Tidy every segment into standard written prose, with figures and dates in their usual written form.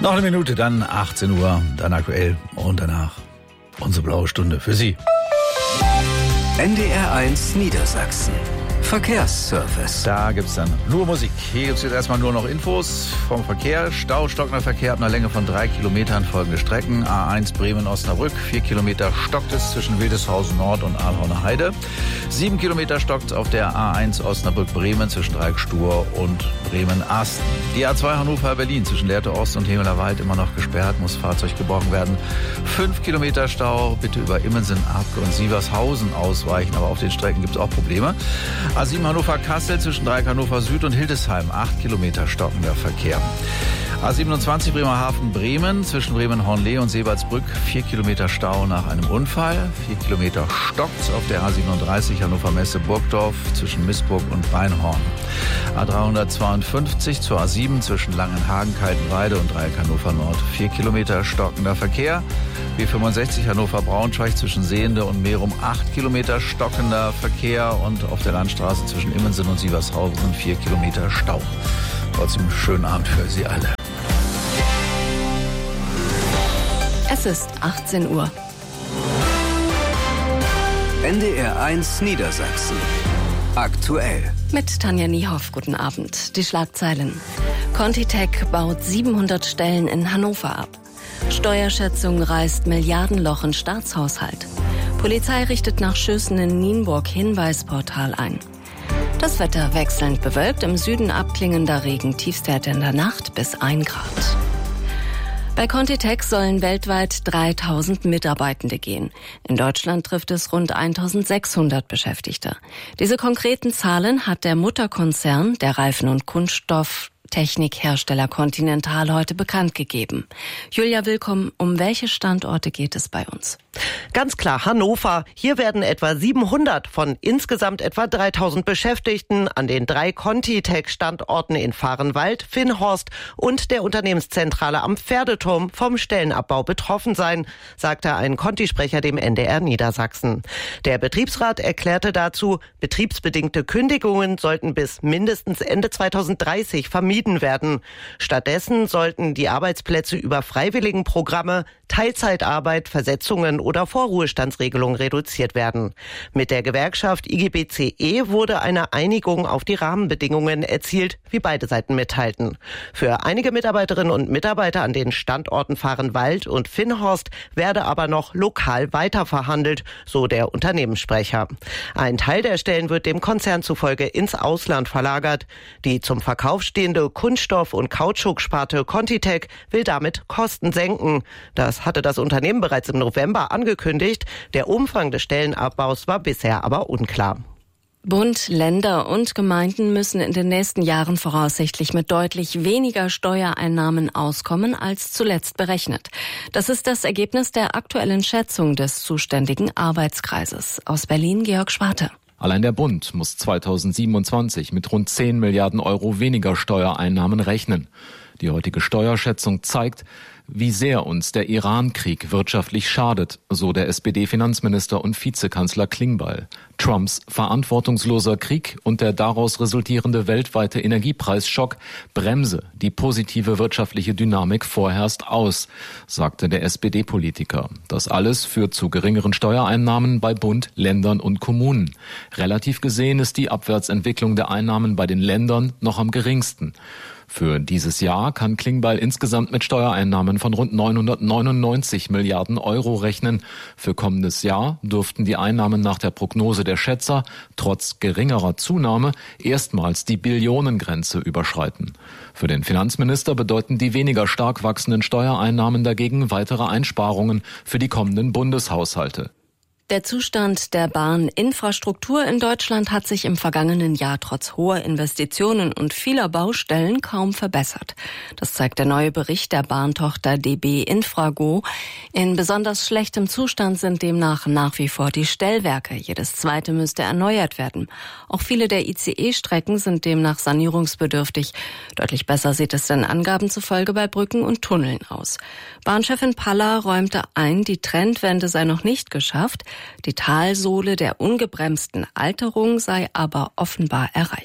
Noch eine Minute, dann 18 Uhr, dann aktuell und danach unsere blaue Stunde für Sie. NDR1 Niedersachsen. Verkehrsservice. Da gibt's dann nur Musik. Hier gibt's jetzt erstmal nur noch Infos vom Verkehr. Stau, stockender Verkehr ab einer Länge von 3 Kilometern folgende Strecken. A1 Bremen-Osnabrück, 4 Kilometer stockt es zwischen Wildeshausen Nord und Ahlhorner Heide. 7 Kilometer stockt auf der A1 Osnabrück-Bremen zwischen Dreieck-Stur und Bremen-Asten. Die A2 Hannover-Berlin zwischen Lehrte Ost und Hemelerwald immer noch gesperrt, muss Fahrzeug geborgen werden. 5 Kilometer Stau, bitte über Immensen, Abke und Sievershausen ausweichen, aber auf den Strecken gibt's auch Probleme. A7 Hannover-Kassel zwischen Dreieck Hannover Süd und Hildesheim, 8 Kilometer stockender Verkehr. A27 Bremerhaven-Bremen zwischen Bremen-Hornlee und Seebaldsbrück, 4 Kilometer Stau nach einem Unfall. 4 Kilometer stockt auf der A37 Hannover-Messe-Burgdorf zwischen Missburg und Rheinhorn. A352 zur A7 zwischen Langenhagen-Kaltenweide und Dreieck Hannover Nord, 4 Kilometer stockender Verkehr. B65 Hannover-Braunschweig zwischen Sehnde und Merum, 8 Kilometer stockender Verkehr und auf der Landstraße zwischen Immensen und Sievershausen 4 Kilometer Stau. Trotzdem schönen Abend für Sie alle. Es ist 18 Uhr. NDR1 Niedersachsen. Aktuell. Mit Tanja Niehoff, guten Abend. Die Schlagzeilen. Contitech baut 700 Stellen in Hannover ab. Steuerschätzung reißt Milliardenloch in Staatshaushalt. Polizei richtet nach Schüssen in Nienburg Hinweisportal ein. Das Wetter wechselnd bewölkt, im Süden abklingender Regen, Tiefstwerte in der Nacht bis 1 Grad. Bei Contitech sollen weltweit 3000 Mitarbeitende gehen. In Deutschland trifft es rund 1600 Beschäftigte. Diese konkreten Zahlen hat der Mutterkonzern, der Reifen- und Kunststofftechnikhersteller Continental, heute bekannt gegeben. Julia Willkomm, um welche Standorte geht es bei uns? Ganz klar Hannover. Hier werden etwa 700 von insgesamt etwa 3000 Beschäftigten an den 3 Contitech-Standorten in Vahrenwald, Finnhorst und der Unternehmenszentrale am Pferdeturm vom Stellenabbau betroffen sein, sagte ein Conti-Sprecher dem NDR Niedersachsen. Der Betriebsrat erklärte dazu, betriebsbedingte Kündigungen sollten bis mindestens Ende 2030 vermieden werden. Stattdessen sollten die Arbeitsplätze über Freiwilligenprogramme, Teilzeitarbeit, Versetzungen oder Vorruhestandsregelungen reduziert werden. Mit der Gewerkschaft IGBCE wurde eine Einigung auf die Rahmenbedingungen erzielt, wie beide Seiten mitteilten. Für einige Mitarbeiterinnen und Mitarbeiter an den Standorten Vahrenwald und Finnhorst werde aber noch lokal weiterverhandelt, so der Unternehmenssprecher. Ein Teil der Stellen wird dem Konzern zufolge ins Ausland verlagert. Die zum Verkauf stehende Kunststoff- und Kautschuk-Sparte Contitech will damit Kosten senken. Das hatte das Unternehmen bereits im November angekündigt. Der Umfang des Stellenabbaus war bisher aber unklar. Bund, Länder und Gemeinden müssen in den nächsten Jahren voraussichtlich mit deutlich weniger Steuereinnahmen auskommen als zuletzt berechnet. Das ist das Ergebnis der aktuellen Schätzung des zuständigen Arbeitskreises. Aus Berlin Georg Schwarte. Allein der Bund muss 2027 mit rund 10 Milliarden Euro weniger Steuereinnahmen rechnen. Die heutige Steuerschätzung zeigt, wie sehr uns der Iran-Krieg wirtschaftlich schadet, so der SPD-Finanzminister und Vizekanzler Klingbeil. Trumps verantwortungsloser Krieg und der daraus resultierende weltweite Energiepreisschock bremse die positive wirtschaftliche Dynamik vorerst aus, sagte der SPD-Politiker. Das alles führt zu geringeren Steuereinnahmen bei Bund, Ländern und Kommunen. Relativ gesehen ist die Abwärtsentwicklung der Einnahmen bei den Ländern noch am geringsten. Für dieses Jahr kann Klingbeil insgesamt mit Steuereinnahmen von rund 999 Milliarden Euro rechnen. Für kommendes Jahr dürften die Einnahmen nach der Prognose der Schätzer trotz geringerer Zunahme erstmals die Billionengrenze überschreiten. Für den Finanzminister bedeuten die weniger stark wachsenden Steuereinnahmen dagegen weitere Einsparungen für die kommenden Bundeshaushalte. Der Zustand der Bahninfrastruktur in Deutschland hat sich im vergangenen Jahr trotz hoher Investitionen und vieler Baustellen kaum verbessert. Das zeigt der neue Bericht der Bahntochter DB Infrago. In besonders schlechtem Zustand sind demnach nach wie vor die Stellwerke. Jedes zweite müsste erneuert werden. Auch viele der ICE-Strecken sind demnach sanierungsbedürftig. Deutlich besser sieht es den Angaben zufolge bei Brücken und Tunneln aus. Bahnchefin Palla räumte ein, die Trendwende sei noch nicht geschafft. Die Talsohle der ungebremsten Alterung sei aber offenbar erreicht.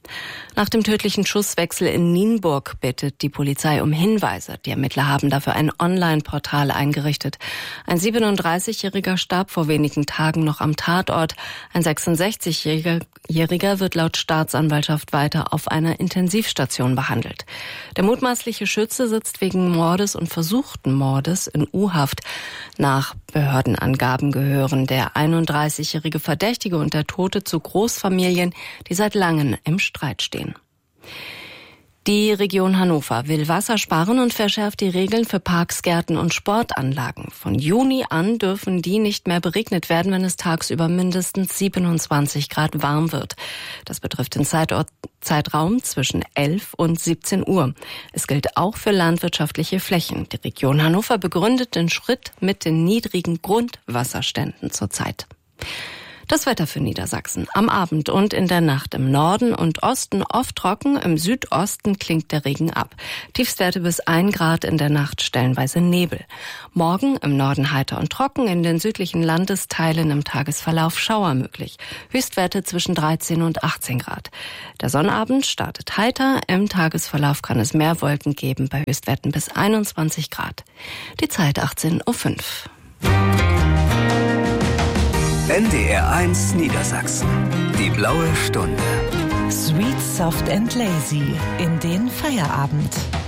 Nach dem tödlichen Schusswechsel in Nienburg bittet die Polizei um Hinweise. Die Ermittler haben dafür ein Online-Portal eingerichtet. Ein 37-Jähriger starb vor wenigen Tagen noch am Tatort. Ein 66-Jähriger wird laut Staatsanwaltschaft weiter auf einer Intensivstation behandelt. Der mutmaßliche Schütze sitzt wegen Mordes und versuchten Mordes in U-Haft. Nach Behördenangaben gehören der 31-jährige Verdächtige und der Tote zu Großfamilien, die seit langem im Streit stehen. Die Region Hannover will Wasser sparen und verschärft die Regeln für Parks, Gärten und Sportanlagen. Von Juni an dürfen die nicht mehr beregnet werden, wenn es tagsüber mindestens 27 Grad warm wird. Das betrifft den Zeitraum zwischen 11 und 17 Uhr. Es gilt auch für landwirtschaftliche Flächen. Die Region Hannover begründet den Schritt mit den niedrigen Grundwasserständen zurzeit. Das Wetter für Niedersachsen. Am Abend und in der Nacht im Norden und Osten oft trocken, im Südosten klingt der Regen ab. Tiefstwerte bis 1 Grad, in der Nacht stellenweise Nebel. Morgen im Norden heiter und trocken, in den südlichen Landesteilen im Tagesverlauf Schauer möglich. Höchstwerte zwischen 13 und 18 Grad. Der Sonnabend startet heiter, im Tagesverlauf kann es mehr Wolken geben, bei Höchstwerten bis 21 Grad. Die Zeit 18:05 Uhr. NDR 1 Niedersachsen. Die blaue Stunde. Sweet, soft and lazy in den Feierabend.